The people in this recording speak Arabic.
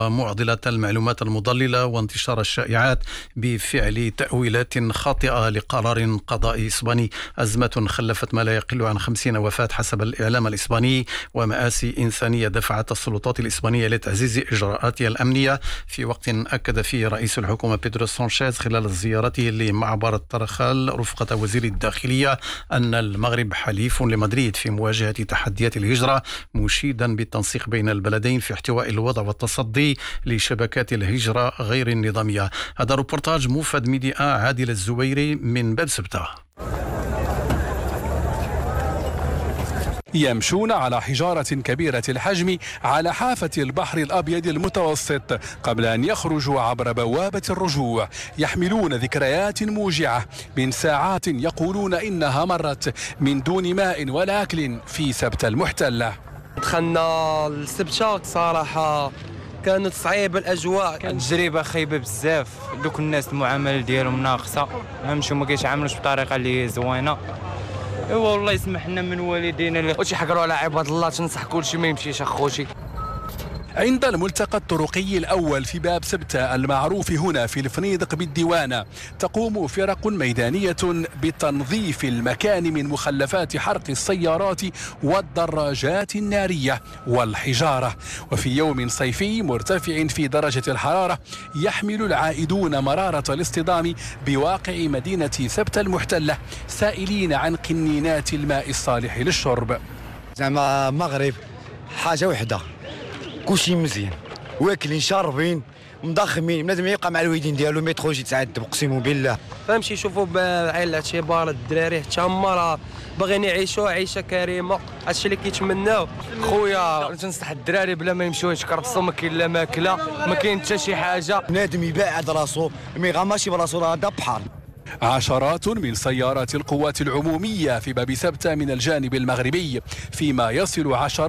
معضلة المعلومات المضللة وانتشار الشائعات بفعل تأويلات خاطئة لقرار قضائي إسباني. أزمة خلفت ما لا يقل عن 50 وفاة حسب الإعلام الإسباني، ومآسي إنسانية دفعت السلطات الإسبانية لتعزيز إجراءاتها الأمنية، في وقت أكد فيه رئيس الحكومة بيدرو سانشيز خلال زيارته لمعبر الترخال رفقة وزير الداخلية أن المغرب حليف لمدريد في مواجهة تحديات الهجرة، مشيدا بالتنسيق بين البلدين في احتواء الوضع والتصدي لشبكات الهجرة غير النظامية. هذا روبورتاج موفد ميديا عادل الزويري من باب سبتة. يمشون على حجارة كبيرة الحجم على حافة البحر الأبيض المتوسط قبل أن يخرجوا عبر بوابة الرجوع، يحملون ذكريات موجعة من ساعات يقولون إنها مرت من دون ماء ولا أكل في سبتة المحتلة. دخلنا لسبتة صراحة كانت صعيبة الأجواء، كانت تجربة خايبة بزاف. دوك الناس المعاملة ديالهم ناقصة، فهمتوا، ما كيتعاملوش بطريقة اللي زوينة. ايوا الله يسمح لنا من والدينا اللي وتيحقروا على عباد الله. تنصح كلشي ما يمشيش اخوتي. عند الملتقى الطرقي الأول في باب سبتة المعروف هنا في الفنيدق بالديوانة، تقوم فرق ميدانية بتنظيف المكان من مخلفات حرق السيارات والدراجات النارية والحجارة. وفي يوم صيفي مرتفع في درجة الحرارة يحمل العائدون مرارة الاصطدام بواقع مدينة سبتة المحتلة، سائلين عن قنينات الماء الصالح للشرب. زعما المغرب حاجة وحدة، كلشي مزيان، واكلين شاربين مضخمين، بنادم يبقى مع الوالدين ديالو ما يدخلش يتعذب، اقسم بالله. فهمتي، يشوفوا بعين الاعتبار الدراري حتى هما باغيين يعيشوا عيشه كريمه، هادشي اللي كيتمناو. خويا تنصح الدراري بلا ما يمشيو يتكرفصوا، ما كاين لا ماكله، ما كاين حتى شي حاجه. بنادم يبعد راسو، ما يغماش براسو، هذا بحر. عشرات من سيارات القوات العمومية في باب سبتة من الجانب المغربي، فيما يصل عشرات